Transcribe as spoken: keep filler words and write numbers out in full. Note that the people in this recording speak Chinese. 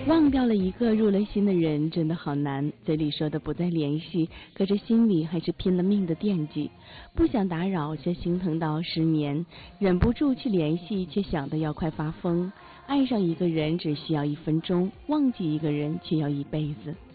忘掉了一个入了心的人真的好难，嘴里说的不再联系，可是心里还是拼了命的惦记，不想打扰却心疼到失眠，忍不住去联系却想得要快发疯，爱上一个人只需要一分钟，忘记一个人却要一辈子。